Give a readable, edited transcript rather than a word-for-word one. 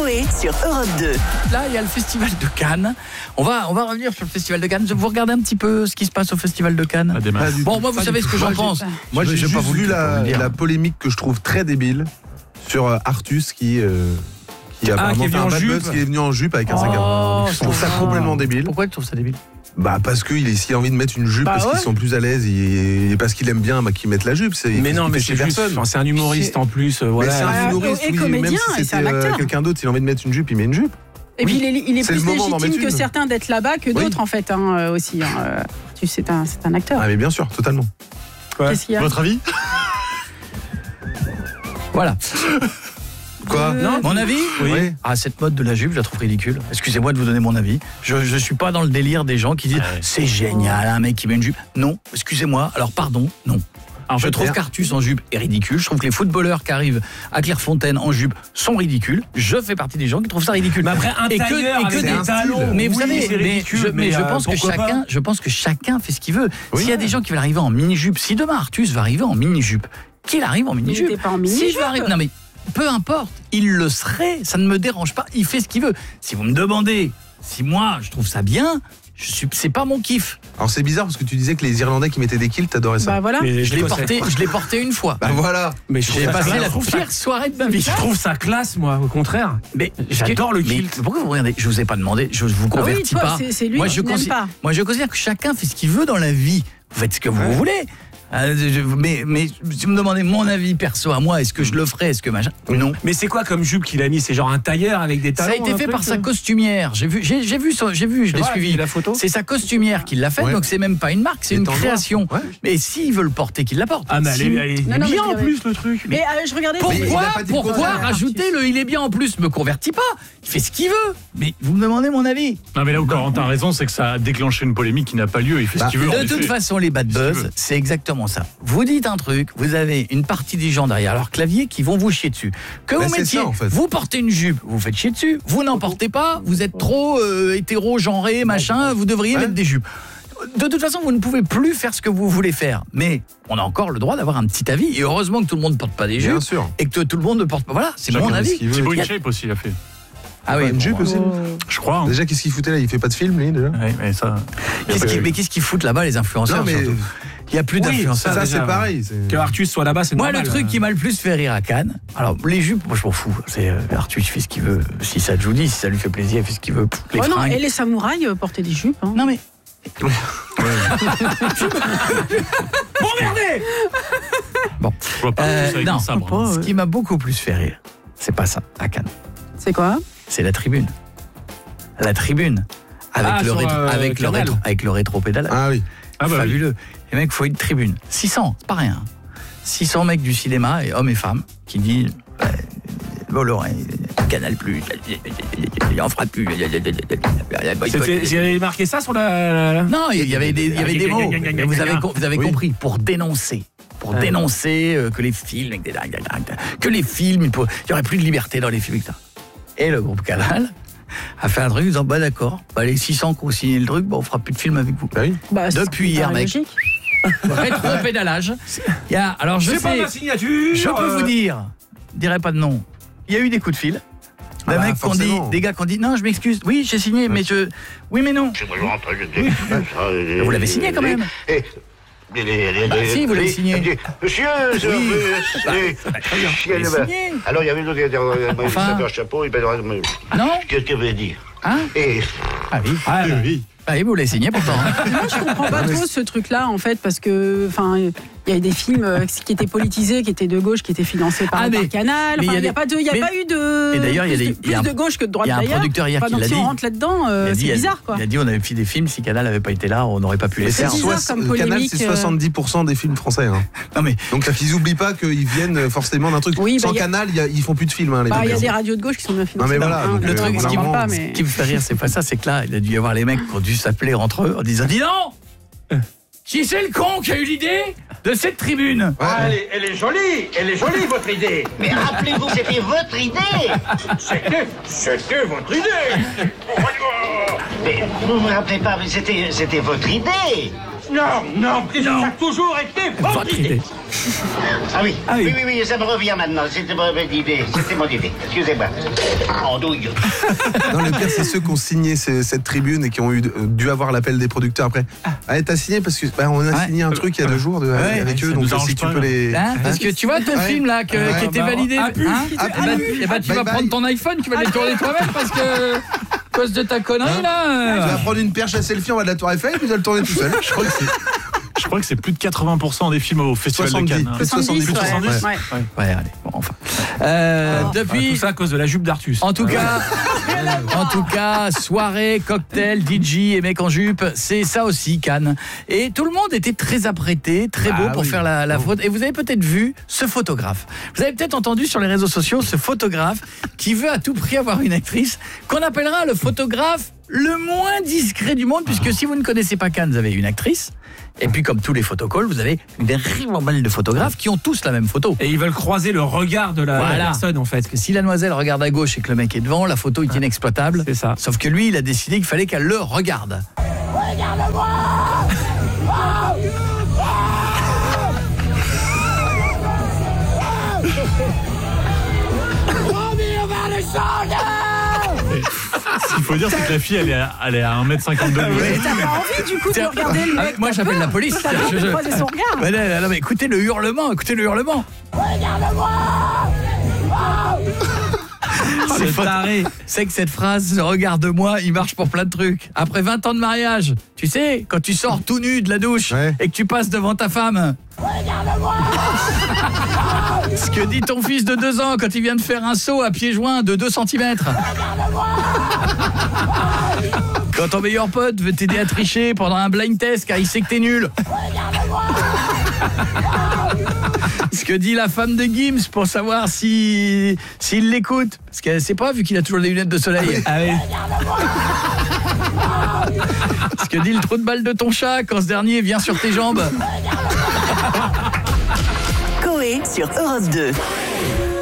Coé sur Europe 2. Là, il y a le festival de Cannes. On va revenir sur le festival de Cannes. Vous regardez un petit peu ce qui se passe au festival de Cannes? Bon, moi, vous savez ce que j'en pense. Moi, j'ai pas voulu la polémique que je trouve très débile sur Artus qui a fait un bad buzz, qui est venu en jupe avec un sac à dos. Je trouve ça complètement débile. Pourquoi tu trouves ça débile? Bah parce s'il a envie de mettre une jupe parce qu'ils sont plus à l'aise et parce qu'il aime bien qu'ils mettent la jupe. Mais non, mais c'est personne. C'est un humoriste en plus. Voilà. Mais c'est un humoriste, et comédien, même si c'était quelqu'un d'autre, s'il a envie de mettre une jupe, il met une jupe. Et puis il est plus légitime que certains d'être là-bas que d'autres en fait aussi. C'est un acteur. Ah mais bien sûr, totalement. Qu'est-ce qu'il y a? Votre avis? Voilà. Quoi? Non, mon avis? Oui. Ah, cette mode de la jupe, je la trouve ridicule. Excusez-moi de vous donner mon avis. Je suis pas dans le délire des gens qui disent c'est génial, un mec qui met une jupe. Non, excusez-moi. Alors pardon, non. Alors, je trouve qu'Artus en jupe est ridicule. Je trouve que les footballeurs qui arrivent à Clairefontaine en jupe sont ridicules. Je fais partie des gens qui trouvent ça ridicule. Mais après un tailleur avec des talons. Mais vous savez, c'est ridicule. mais je pense que chacun fait ce qu'il veut. S'il y a des gens qui veulent arriver en mini-jupe, si demain Artus va arriver en mini-jupe, qu'il arrive en mini-jupe. Il était pas en mini-jupe. Non mais peu importe, il le serait, ça ne me dérange pas, il fait ce qu'il veut. Si vous me demandez si moi je trouve ça bien, c'est pas mon kiff. Alors c'est bizarre parce que tu disais que les Irlandais qui mettaient des kilts, t'adorais ça. Bah voilà. Je l'ai porté une fois. Bah voilà. Mais j'ai passé la pire soirée de ma vie. Je trouve ça classe, moi, au contraire. Mais j'adore le kilt. Mais pourquoi vous regardez? Je vous ai pas demandé, je vous convertis pas. C'est lui qui n'aime pas. Moi je considère que chacun fait ce qu'il veut dans la vie. Vous faites ce que vous voulez. Mais si vous me demandez mon avis perso à moi, est-ce que je le ferais, est-ce que machin? Non. Mais c'est quoi comme jupe qu'il a mis? C'est genre un tailleur avec des talons? Ça a été fait par sa costumière. J'ai vu, je l'ai suivi. La photo. C'est sa costumière qui l'a fait, donc c'est même pas une marque, c'est une création. Mais s'il veut le porter, qu'il la porte. Ah mais elle est bien en plus le truc. Mais je regardais. Pourquoi rajouter le il est bien en plus? Me convertit pas. Il fait ce qu'il veut. Mais vous me demandez mon avis. Non mais là où Corentin a raison, c'est que ça a déclenché une polémique qui n'a pas lieu. Il fait ce qu'il veut. De toute façon, les bad buzz, c'est exactement ça. Vous dites un truc, vous avez une partie des gens derrière leur clavier qui vont vous chier dessus. Que vous mettiez, vous portez une jupe, vous faites chier dessus. Vous n'en portez pas, vous êtes trop hétéro-genré, machin, vous devriez mettre des jupes. De toute façon, vous ne pouvez plus faire ce que vous voulez faire. Mais on a encore le droit d'avoir un petit avis. Et heureusement que tout le monde ne porte pas des jupes. Bien sûr. Et que tout le monde ne porte pas. Voilà, c'est mon avis. Thibaut InShape aussi l'a fait. Ah oui, une jupe aussi. Je crois. Déjà, qu'est-ce qu'il foutait là? Il fait pas de film, lui, déjà. Oui, mais ça. Mais qu'est-ce qu'ils foutent là-bas, les influenceurs? Il n'y a plus d'influenceurs. Ça, c'est pareil. Que Artus soit là-bas, c'est normal. Moi, le truc qui m'a le plus fait rire à Cannes, alors les jupes, moi je m'en fous. C'est Artus, il fait ce qu'il veut. Si ça te dit, si ça lui fait plaisir, il fait ce qu'il veut. Non, et les samouraïs portaient des jupes. Non mais. Bon merdez. Bon. Je vois pas non, ce qui m'a beaucoup plus fait rire, c'est pas ça à Cannes. C'est quoi? C'est la tribune. La tribune. Avec le rétro-pédalage. Ah oui. Fabuleux. Les mecs, il faut une tribune. 600, c'est pas rien. 600 mecs du cinéma, et hommes et femmes, qui disent Bolloré, Canal+, il en fera plus. J'ai marqué ça sur la... Non, il y avait des mots. Vous avez compris, pour dénoncer. Pour dénoncer que les films, il y aurait plus de liberté dans les films. Et le groupe Canal a fait un truc en disant d'accord, les 600 qui ont signé le truc, on fera plus de films avec vous. Depuis hier, mec. Rétro-pédalage. Alors je sais, pas ma signature. Je peux vous dire, je dirais pas de nom. Il y a eu des coups de fil. Des gars qui ont dit non, je m'excuse. Oui, j'ai signé, mais oui, mais non. Vous l'avez signé quand même. Si, vous l'avez signé. Monsieur, alors il y avait d'autres chapeau, non. Qu'est-ce que veut dire? Ah oui. Ah oui, vous l'avez signé pourtant. Moi, je comprends pas trop ce truc-là, en fait, parce que, il y a des films qui étaient politisés, qui étaient de gauche, qui étaient financés par Canal. Il n'y a pas eu de. Et d'ailleurs, plus de gauche que de droite. Il y a un producteur hier qui l'a dit. Si on rentre là-dedans, c'est bizarre, quoi. Il a dit, on avait fait des films, si Canal n'avait pas été là, on n'aurait pas pu les faire. Canal, c'est 70% des films français. Non mais donc qu'ils n'oublient pas qu'ils viennent forcément d'un truc. Sans Canal, ils font plus de films. Il y a des radios de gauche qui sont bien financées. Non mais voilà. Le truc, ce qui me fait rire, c'est pas ça, c'est que là, il a dû y avoir les mecs qui ont dû s'appeler entre eux en disant dis non, qui c'est le con qui a eu l'idée de cette tribune? Elle est jolie votre idée. Mais rappelez-vous, c'était votre idée. C'était votre idée. Mais vous me rappelez pas, mais c'était votre idée. Non, ça a toujours été votre idée. Ah oui, ça me revient maintenant. C'était mon idée. Excusez-moi. Andouille. Non, le pire, c'est ceux qui ont signé cette tribune et qui ont dû avoir l'appel des producteurs après. T'as signé parce que on a signé un truc il y a 2 jours avec eux, donc si tu peux les. Parce que tu vois ton film là qui était validé. Tu vas prendre ton iPhone, tu vas les tourner toi-même parce que. À cause de ta connerie là. Tu vas prendre une perche à selfie en bas de la Tour Eiffel et puis tu vas le tourner tout seul. Je crois que c'est plus de 80% des films au Festival 70, de Cannes. 70. Ouais, allez, bon, enfin. Depuis tout ça à cause de la jupe d'Artus. En tout cas, soirée, cocktail, DJ et mec en jupe, c'est ça aussi Cannes. Et tout le monde était très apprêté, très beau pour faire la faute. Et vous avez peut-être vu ce photographe. Vous avez peut-être entendu sur les réseaux sociaux ce photographe qui veut à tout prix avoir une actrice qu'on appellera le photographe le moins discret du monde, puisque si vous ne connaissez pas Cannes, vous avez une actrice. Et puis comme tous les photocalls, vous avez une ribambelle de photographes qui ont tous la même photo. Et ils veulent croiser le regard de la personne en fait. Parce que si la demoiselle regarde à gauche et que le mec est devant, la photo est inexploitable. C'est ça. Sauf que lui, il a décidé qu'il fallait qu'elle le regarde. Regarde-moi. Ce qu'il faut dire, c'est que la fille, elle est à 1m52 de haut. Mais t'as pas envie du coup de regarder le mec. Moi, j'appelle la police. T'as envie de croiser son regard. Non, mais écoutez le hurlement. Regarde-moi. C'est que cette phrase, regarde-moi, il marche pour plein de trucs. Après 20 ans de mariage, tu sais, quand tu sors tout nu de la douche et que tu passes devant ta femme. Regarde-moi. Ce que dit ton fils de 2 ans quand il vient de faire un saut à pieds joints de 2 cm. Regarde-moi. Quand ton meilleur pote veut t'aider à tricher pendant un blind test car il sait que t'es nul. Regarde-moi. Ce que dit la femme de Gims pour savoir s'il l'écoute. Parce qu'elle sait pas vu qu'il a toujours des lunettes de soleil. Ah oui. Ce que dit le trou de balle de ton chat quand ce dernier vient sur tes jambes. Coé sur Europe 2.